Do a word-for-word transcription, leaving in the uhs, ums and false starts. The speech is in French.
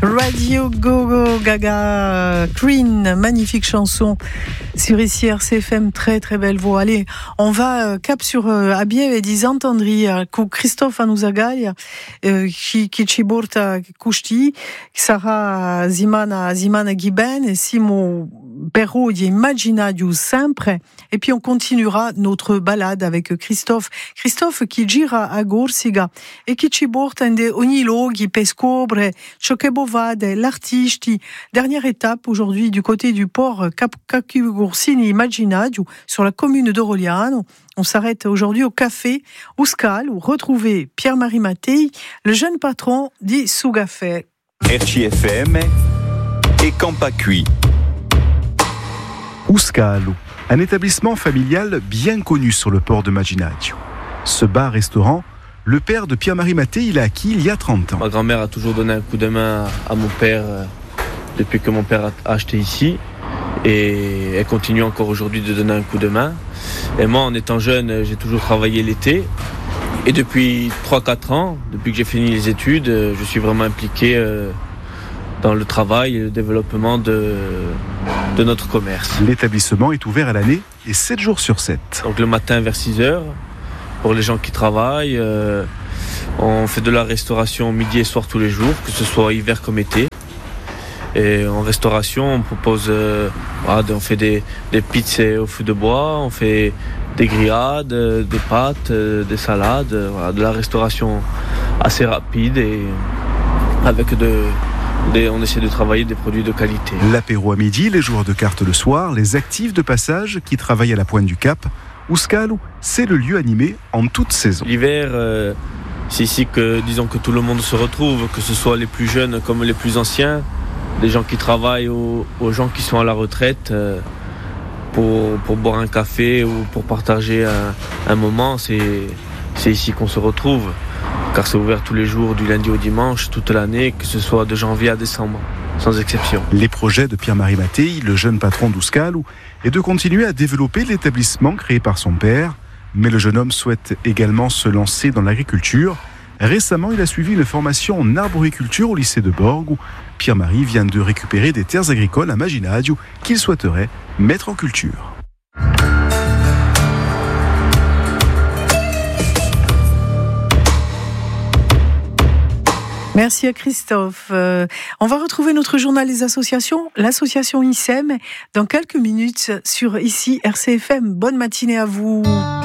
Radio Gogo Gaga Green, magnifique chanson sur ici R C F M, très très belle voix. Allez, on va euh, cap sur euh, Abiev e di Sant'Andria con Christophe Anuzagalia euh, qui qui ci porta custi sarà Zimana Zimana Giben e Simo Perrault di Immaginario sempre, et puis on continuera notre balade avec Christophe Christophe qui gira a Gorsiga e qui ci porta in ogni luoghi per scoprire ciò che bovade l'artisti. Dernière étape aujourd'hui du côté du port Cacugorsini Immaginario sur la commune de Rogliano. On s'arrête aujourd'hui au café Ouscal où retrouver Pierre-Marie Mattei, le jeune patron di Sugafè. R C F M et Campacui. Ouscalo, un établissement familial bien connu sur le port de Maginaggio. Ce bar-restaurant, le père de Pierre-Marie Mattei l'a acquis il y a trente ans. Ma grand-mère a toujours donné un coup de main à mon père euh, depuis que mon père a acheté ici. Et elle continue encore aujourd'hui de donner un coup de main. Et moi, en étant jeune, j'ai toujours travaillé l'été. Et depuis trois quatre ans, depuis que j'ai fini les études, je suis vraiment impliqué euh, dans le travail et le développement de, de notre commerce. L'établissement est ouvert à l'année et sept jours sur sept. Donc le matin vers six heures, pour les gens qui travaillent. Euh, on fait de la restauration midi et soir tous les jours, que ce soit hiver comme été. Et en restauration, on propose, euh, voilà, on fait des, des pizzas au feu de bois, on fait des grillades, euh, des pâtes, euh, des salades, euh, voilà, de la restauration assez rapide et avec de, des, on essaie de travailler des produits de qualité. L'apéro à midi, les joueurs de cartes le soir, les actifs de passage qui travaillent à la pointe du Cap. Ouscalo, c'est le lieu animé en toute saison. L'hiver, euh, c'est ici que, disons, que tout le monde se retrouve, que ce soit les plus jeunes comme les plus anciens. Les gens qui travaillent aux, aux gens qui sont à la retraite euh, pour, pour boire un café ou pour partager un, un moment, c'est, c'est ici qu'on se retrouve. Car c'est ouvert tous les jours, du lundi au dimanche, toute l'année, que ce soit de janvier à décembre, sans exception. Les projets de Pierre-Marie Mattei, le jeune patron d'Ouscalo, est de continuer à développer l'établissement créé par son père. Mais le jeune homme souhaite également se lancer dans l'agriculture. Récemment, il a suivi une formation en arboriculture au lycée de Borgo. Pierre-Marie vient de récupérer des terres agricoles à Maginaggio qu'il souhaiterait mettre en culture. Merci à Christophe. Euh, on va retrouver notre journal des associations, l'association I S E M, dans quelques minutes sur ici R C F M. Bonne matinée à vous.